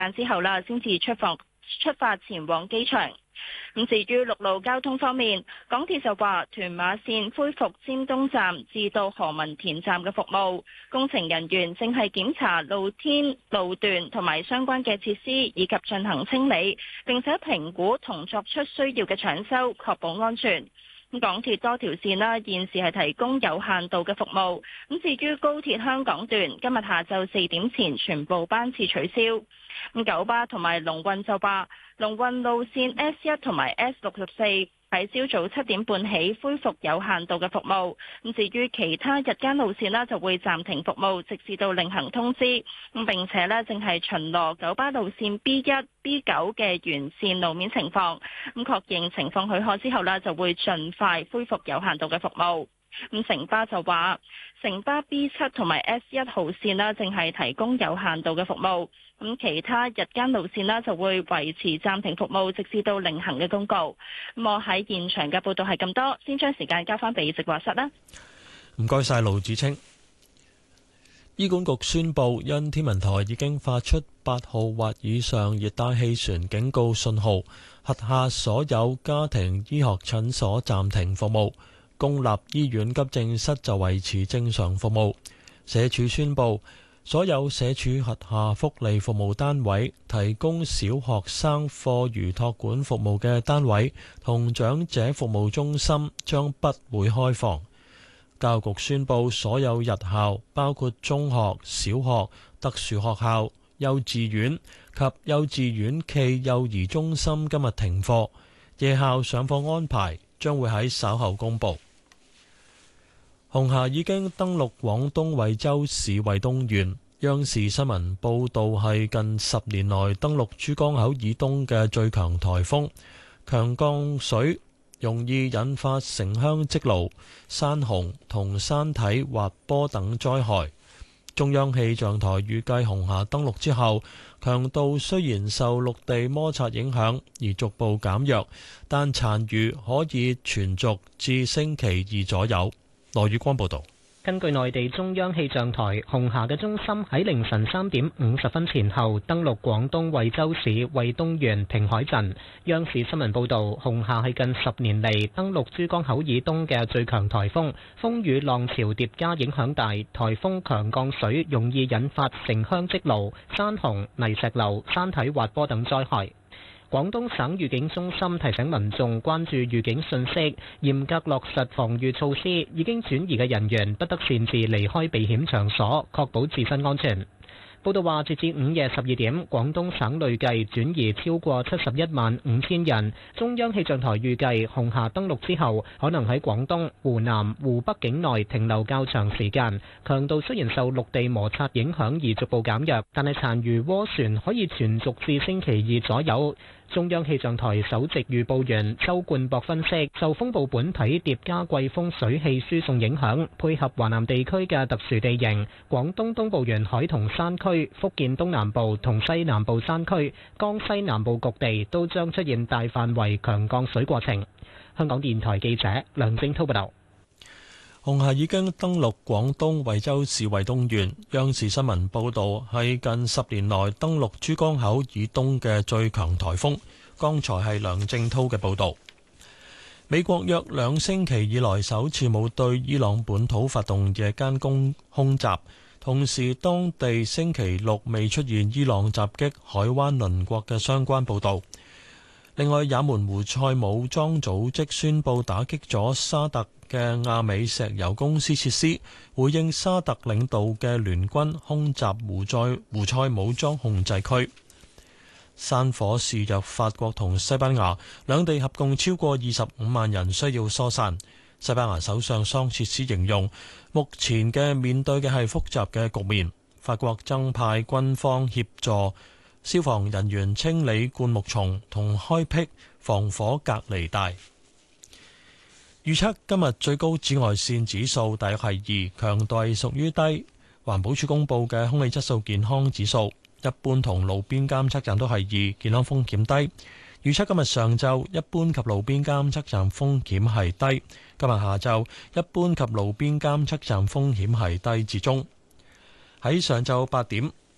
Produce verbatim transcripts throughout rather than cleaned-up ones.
之後啦，先至出發出發前往機場。咁至於陸路交通方面，港鐵就話屯馬線恢復尖東站至到何文田站嘅服務，工程人員正係檢查露天路段同埋相關嘅設施，以及進行清理，並且評估同作出需要嘅搶修，確保安全。咁港鐵多條線啦，現時係提供有限度嘅服務。咁至於高鐵香港段，今日下晝四點前全部班次取消。咁九巴同埋龍運就話，龍運路線 S 一同埋 S 六十四喺朝早七點半起恢復有限度嘅服務。咁至於其他日間路線啦，就會暫停服務，直至到另行通知。咁並且呢，正係巡邏九巴路線 B 一、B 九嘅沿線路面情況。咁確認情況許可之後呢，就會盡快恢復有限度嘅服務。咁城巴就話，城巴 B 七同埋 S 一號線啦，正係提供有限度嘅服務。咁其他日間路線啦，就會維持暫停服務，直至到另行嘅公告。咁我喺現場嘅報道係咁多，先將時間交翻俾直話室啦。 唔該晒盧子清。醫管局宣布，因天文台已經發出八號或以上熱帶氣旋警告信號，轄下所有家庭醫學診所暫停服務。公立醫院急症室就維持正常服務。社署宣布，所有社署轄下福利服務單位、提供小學生課餘託管服務嘅單位同長者服務中心將不會開放。教育局宣布，所有日校，包括中學、小學、特殊學校、幼稚園及幼稚園暨幼兒中心今日停課，夜校上課安排將會喺稍後公佈。紅霞已經登陸廣東惠州市惠東縣。央視新聞報道，係近十年內登陸珠江口以東嘅最強颱風，強降水容易引發城鄉積澇、山洪同山體滑坡等災害。中央氣象台預計紅霞登陸之後，強度雖然受陸地摩擦影響而逐步減弱，但殘餘可以存續至星期二左右。羅宇光報道。 根據內地中央氣象台，紅霞嘅中心喺凌晨三點五十分前後登陸廣東惠州市惠東縣平海鎮。央視新聞報道，紅霞係近十年嚟登陸珠江口以東嘅最強颱風，風雨浪潮疊加影響大，颱風強降水容易引發城鄉積澇、山洪、泥石流、山體滑坡等災害。廣東省預警中心提醒民眾關注預警信息，嚴格落實防禦措施，已經轉移嘅人員不得擅自離開避險場所，確保自身安全。報道話，截至午夜十二點，廣東省累計轉移超過七十一萬五千人。中央氣象台預計，紅霞登陸之後，可能喺廣東、湖南、湖北境內停留較長時間。強度雖然受陸地摩擦影響而逐步減弱，但係殘餘渦旋可以存續至星期二左右。中央氣象台首席預報員周冠博分析，受風暴本體疊加季風水氣輸送影響，配合華南地區嘅特殊地形，廣東東部沿海同山區、福建東南部同西南部山區、江西南部局地都將出現大範圍強降水過程。香港電台記者梁正滔報道。 紅霞已經登陸廣東惠州市惠東縣。央視新聞報道，係近十年內登陸珠江口以東嘅最強颱風。剛才係梁正滔嘅報道。美國約兩星期以來首次冇對伊朗本土發動夜間攻空襲，同時當地星期六未出現伊朗襲擊海灣鄰國嘅相關報道。另外，也門胡塞武裝組織宣布打擊咗沙特嘅亞美石油公司設施，回應沙特領導嘅聯軍空襲胡塞胡塞武裝控制區。山火肆虐法國同西班牙，兩地合共超過二十五萬人需要疏散。西班牙首相桑切斯形容，目前嘅面對嘅係複雜嘅局面。法國增派軍方協助消防人員清理灌木叢同開闢防火隔離帶。預測今日最高紫外線指數大約係二，強度係屬於低。環保署公布嘅空氣質素健康指數，一般同路邊監測站都係二，健康風險低。預測今日上晝一般及路邊監測站風險係低，今日下晝一般及路邊監測站風險係低至中。喺上晝八點，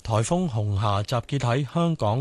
颱風紅霞集結喺香港